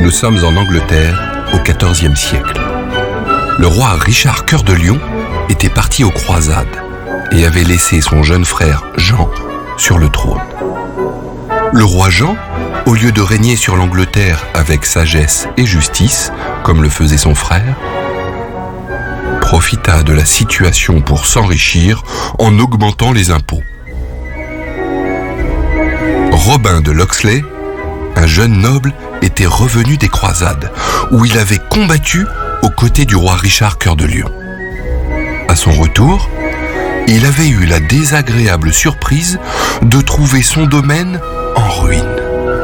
Nous sommes en Angleterre au XIVe siècle. Le roi Richard Cœur de Lion était parti aux croisades et avait laissé son jeune frère Jean sur le trône. Le roi Jean, au lieu de régner sur l'Angleterre avec sagesse et justice, comme le faisait son frère, profita de la situation pour s'enrichir en augmentant les impôts. Robin de Locksley, un jeune noble, était revenu des croisades, où il avait combattu aux côtés du roi Richard Cœur de Lion. À son retour, il avait eu la désagréable surprise de trouver son domaine en ruine.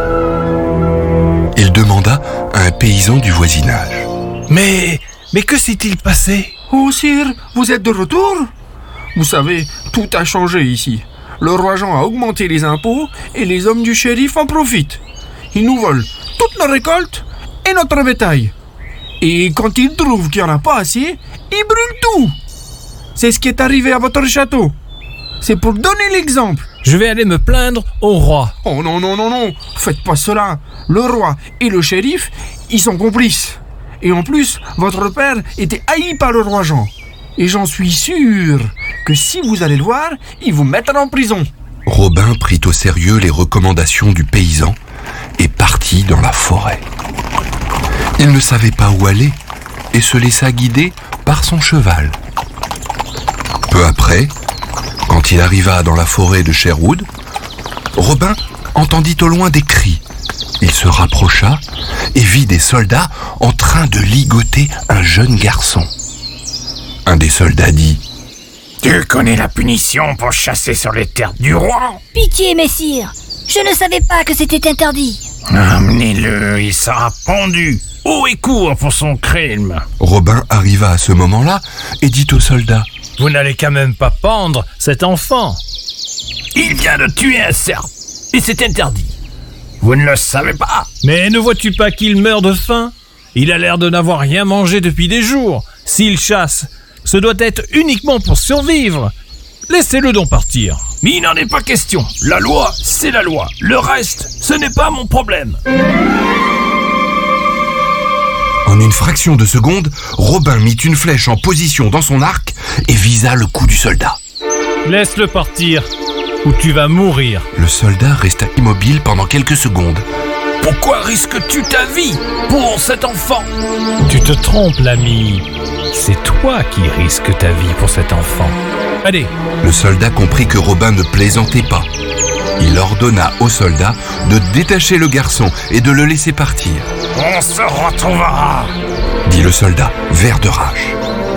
Il demanda à un paysan du voisinage. Mais que s'est-il passé ? Oh sire, vous êtes de retour ? Vous savez, tout a changé ici. Le roi Jean a augmenté les impôts et les hommes du shérif en profitent. Ils nous volent toutes nos récoltes et notre bétail. Et quand ils trouvent qu'il n'y en a pas assez, ils brûlent tout. C'est ce qui est arrivé à votre château. C'est pour donner l'exemple. Je vais aller me plaindre au roi. Oh non, faites pas cela. Le roi et le shérif, ils sont complices. Et en plus, votre père était haï par le roi Jean. Et j'en suis sûr que si vous allez le voir, il vous mettra en prison. Robin prit au sérieux les recommandations du paysan et partit dans la forêt. Il ne savait pas où aller et se laissa guider par son cheval. Peu après, quand il arriva dans la forêt de Sherwood, Robin entendit au loin des cris. Il se rapprocha et vit des soldats en train de ligoter un jeune garçon. Un des soldats dit : « Tu connais la punition pour chasser sur les terres du roi ? Pitié, messire, je ne savais pas que c'était interdit. » « Amenez-le, il sera pendu, haut et court pour son crime. » Robin arriva à ce moment-là et dit au soldat : « Vous n'allez quand même pas pendre cet enfant. Il vient de tuer un cerf, et c'est interdit. Vous ne le savez pas. » « Mais ne vois-tu pas qu'il meurt de faim ? Il a l'air de n'avoir rien mangé depuis des jours. S'il chasse, ce doit être uniquement pour survivre. Laissez-le donc partir. » « Mais il n'en est pas question. La loi, c'est la loi. Le reste, ce n'est pas mon problème. » En une fraction de seconde, Robin mit une flèche en position dans son arc et visa le cou du soldat. « Laisse-le partir, ou tu vas mourir. » Le soldat resta immobile pendant quelques secondes. « Pourquoi risques-tu ta vie pour cet enfant ? » « Tu te trompes, l'ami. C'est toi qui risques ta vie pour cet enfant. Allez !» Le soldat comprit que Robin ne plaisantait pas. Il ordonna au soldat de détacher le garçon et de le laisser partir. « On se retrouvera !» dit le soldat, vert de rage.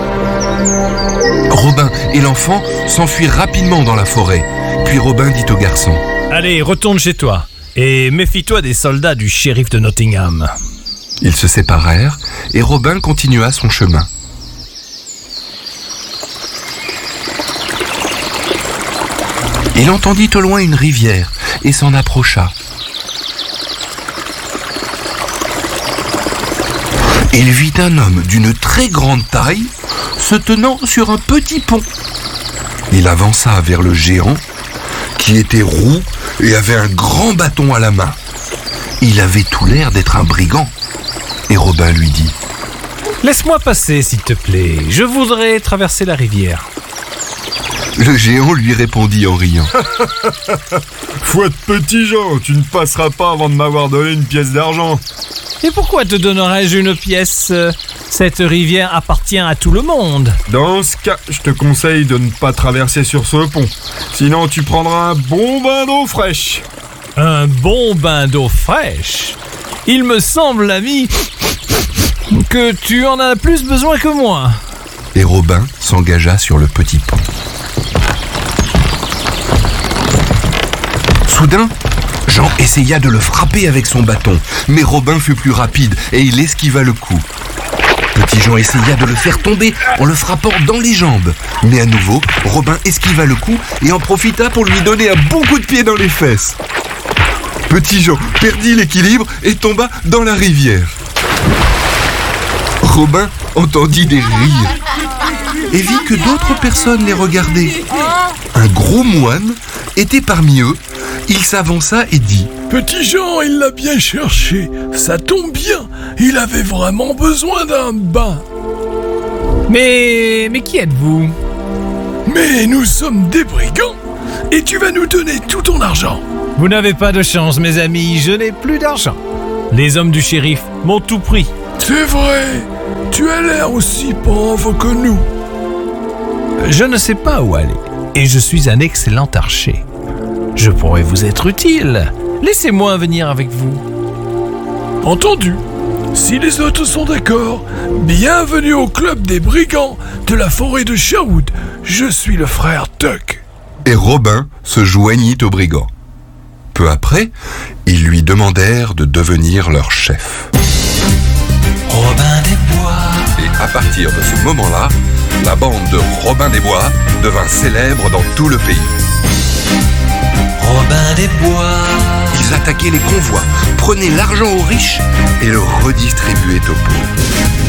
Robin et l'enfant s'enfuirent rapidement dans la forêt. Puis Robin dit au garçon : « Allez, retourne chez toi et méfie-toi des soldats du shérif de Nottingham. » Ils se séparèrent et Robin continua son chemin. Il entendit au loin une rivière et s'en approcha. Il vit un homme d'une très grande taille se tenant sur un petit pont. Il avança vers le géant qui était roux et avait un grand bâton à la main. Il avait tout l'air d'être un brigand. Et Robin lui dit : « Laisse-moi passer, s'il te plaît. Je voudrais traverser la rivière. » Le géant lui répondit en riant : « Fouette petit Jean, tu ne passeras pas avant de m'avoir donné une pièce d'argent. » « Et pourquoi te donnerais-je une pièce ? Cette rivière appartient à tout le monde. » Dans ce cas, je te conseille de ne pas traverser sur ce pont. Sinon, tu prendras un bon bain d'eau fraîche. »« Un bon bain d'eau fraîche ? Il me semble, l'ami, que tu en as plus besoin que moi. » Et Robin s'engagea sur le petit pont. Soudain, Jean essaya de le frapper avec son bâton, mais Robin fut plus rapide et il esquiva le coup. Petit Jean essaya de le faire tomber en le frappant dans les jambes, mais à nouveau, Robin esquiva le coup et en profita pour lui donner un bon coup de pied dans les fesses. Petit Jean perdit l'équilibre et tomba dans la rivière. Robin entendit des rires et vit que d'autres personnes les regardaient. Un gros moine était parmi eux. Il s'avança et dit : Petit Jean, il l'a bien cherché. Ça tombe bien, il avait vraiment besoin d'un bain. Mais qui êtes-vous? Mais nous sommes des brigands, et tu vas nous donner tout ton argent. Vous n'avez pas de chance, mes amis, je n'ai plus d'argent. Les hommes du shérif m'ont tout pris. C'est vrai, tu as l'air aussi pauvre que nous. Je ne sais pas où aller, et je suis un excellent archer. Je pourrais vous être utile. Laissez-moi venir avec vous. Entendu. Si les autres sont d'accord, bienvenue au club des brigands de la forêt de Sherwood. Je suis le frère Tuck. Et Robin se joignit aux brigands. Peu après, ils lui demandèrent de devenir leur chef. Robin des Bois. Et à partir de ce moment-là, la bande de Robin des Bois devint célèbre dans tout le pays. Robin des Bois. Ils attaquaient les convois, prenaient l'argent aux riches et le redistribuaient aux pauvres.